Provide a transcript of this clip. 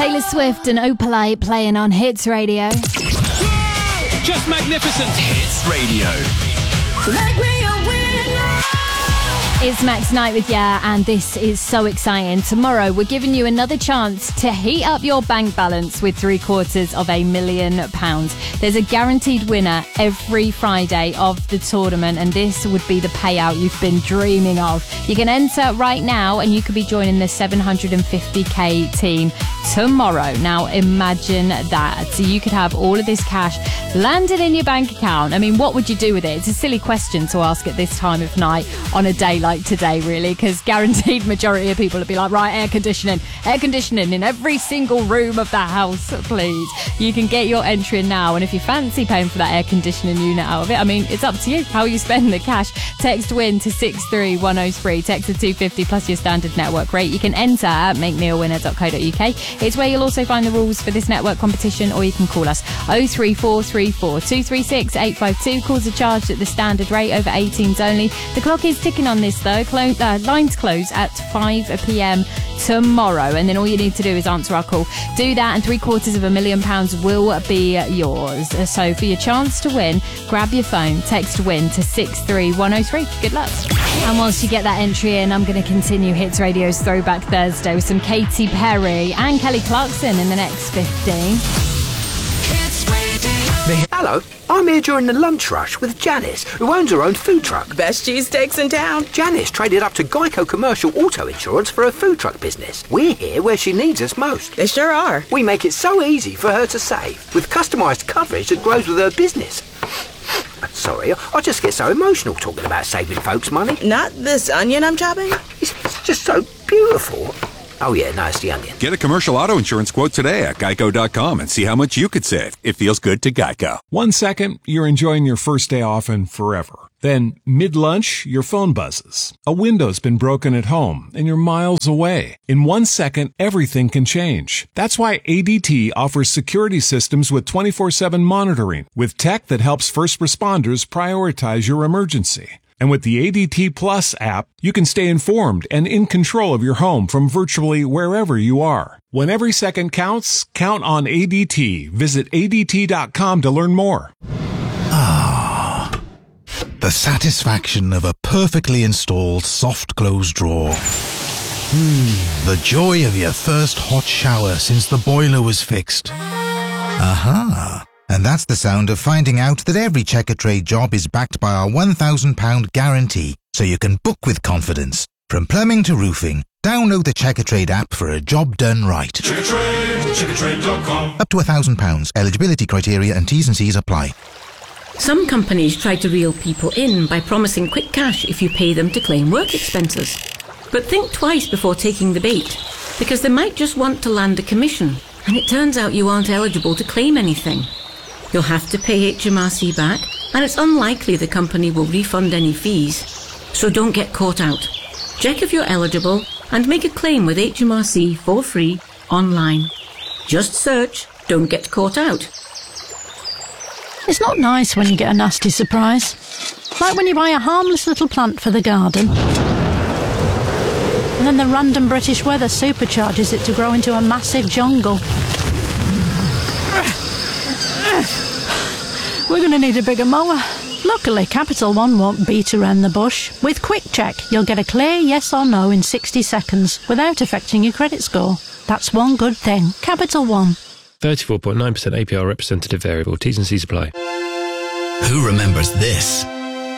Taylor Swift and Opalite playing on Hits Radio. Just magnificent. Hits Radio. Make me a winner. It's Max Knight with ya, and this is so exciting. Tomorrow, we're giving you another chance to heat up your bank balance with £750,000. There's a guaranteed winner every Friday of the tournament, and this would be the payout you've been dreaming of. You can enter right now, and you could be joining the 750k team tomorrow. Now, imagine that. So you could have all of this cash landed in your bank account. I mean, what would you do with it? It's a silly question to ask at this time of night on a day like today, really, because guaranteed majority of people would be like, right, air conditioning in every single room of the house, please. You can get your entry in now, and if you fancy paying for that air conditioning unit out of it, I mean, it's up to you how you spend the cash. Text WIN to 63103, text the 250 plus your standard network rate. You can enter at makemeawinner.co.uk. It's where you'll also find the rules for this network competition, or you can call us 03434 236 852. Calls are charged at the standard rate, over 18s only. The clock is ticking on this though. Lines close at 5 p.m. tomorrow, and then all you need to do is answer our call. Do that and £750,000 will be yours. So for your chance to win, grab your phone, text WIN to 63103. Good luck. And whilst you get that entry in, I'm going to continue Hits Radio's Throwback Thursday with some Katy Perry and Kelly Clarkson in the next 15. Hello, I'm here during the lunch rush with Janice, who owns her own food truck. Best cheesesteaks in town. Janice traded up to Geico Commercial Auto Insurance for her food truck business. We're here where she needs us most. They sure are. We make it so easy for her to save, with customised coverage that grows with her business. Sorry, I just get so emotional talking about saving folks money. Not this onion I'm chopping? It's just so beautiful. Oh yeah, no, it's the onion. Get a commercial auto insurance quote today at geico.com and see how much you could save. It feels good to Geico. 1 second, you're enjoying your first day off and forever. Then, mid-lunch, your phone buzzes. A window's been broken at home, and you're miles away. In 1 second, everything can change. That's why ADT offers security systems with 24/7 monitoring, with tech that helps first responders prioritize your emergency. And with the ADT Plus app, you can stay informed and in control of your home from virtually wherever you are. When every second counts, count on ADT. Visit ADT.com to learn more. Ah, the satisfaction of a perfectly installed soft close drawer. The joy of your first hot shower since the boiler was fixed. Aha. And that's the sound of finding out that every Checkatrade job is backed by our £1,000 guarantee, so you can book with confidence. From plumbing to roofing, download the Checkatrade app for a job done right. Checkatrade.com. Up to £1,000. Eligibility criteria and T's and C's apply. Some companies try to reel people in by promising quick cash if you pay them to claim work expenses. But think twice before taking the bait, because they might just want to land a commission, and it turns out you aren't eligible to claim anything. You'll have to pay HMRC back, and it's unlikely the company will refund any fees. So don't get caught out. Check if you're eligible and make a claim with HMRC for free online. Just search "Don't Get Caught Out." It's not nice when you get a nasty surprise. Like when you buy a harmless little plant for the garden, and then the random British weather supercharges it to grow into a massive jungle. We're going to need a bigger mower. Luckily, Capital One won't beat around the bush. With Quick Check, you'll get a clear yes or no in 60 seconds without affecting your credit score. That's one good thing. Capital One. 34.9% APR representative variable. T's and C's apply. Who remembers this?